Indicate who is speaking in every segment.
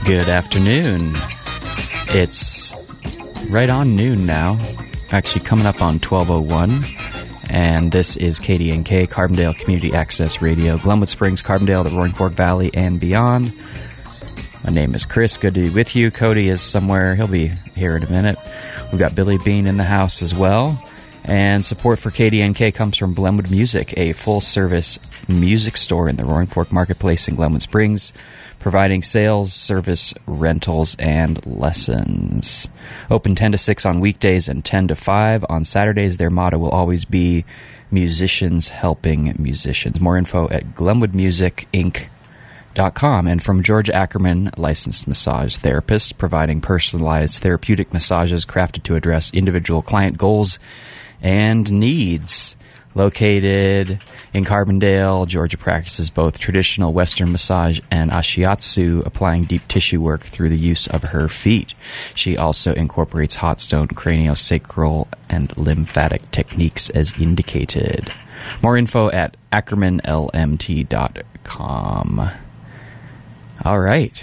Speaker 1: Good afternoon. It's right on noon now, actually coming up on 12:01, and this is KDNK, Carbondale Community Access Radio, Glenwood Springs, Carbondale, the Roaring Fork Valley, and beyond. My name is Chris. Good to be with you. Cody is somewhere. He'll be here in a minute. We've got Billy Bean in the house as well. And support for KDNK comes from Glenwood Music, a full-service music store in the Roaring Fork Marketplace in Glenwood Springs, providing sales, service, rentals, and lessons. Open 10 to 6 on weekdays and 10 to 5 on Saturdays. Their motto will always be musicians helping musicians. More info at glenwoodmusicinc.com. And from George Ackerman, licensed massage therapist, providing personalized therapeutic massages crafted to address individual client goals and needs. Located in Carbondale, Georgia practices both traditional Western massage and ashiatsu, applying deep tissue work through the use of her feet. She also incorporates hot stone, craniosacral, and lymphatic techniques as indicated. More info at ackermanlmt.com. All right.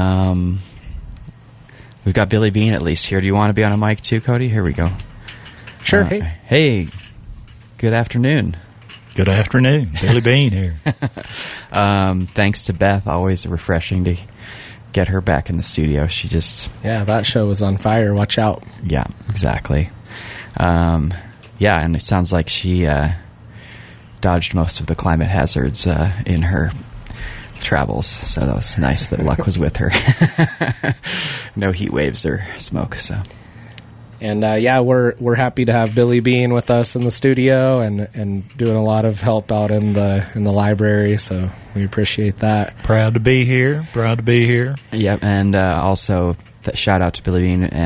Speaker 1: We've got Billy Bean at least here. Do you want to be on a mic too, Cody? Here we go.
Speaker 2: Sure.
Speaker 1: Hey. Good afternoon.
Speaker 3: Good afternoon. Billy Bean here.
Speaker 1: Thanks to Beth. Always refreshing to get her back in the studio. She just...
Speaker 2: Yeah, that show was on fire. Watch out.
Speaker 1: Yeah, exactly. And it sounds like she dodged most of the climate hazards in her travels. So that was nice that luck was with her. No heat waves or smoke, so...
Speaker 2: And we're happy to have Billy Bean with us in the studio and doing a lot of help out in the library. So we appreciate that.
Speaker 3: Proud to be here.
Speaker 1: Yep, and also shout out to Billy Bean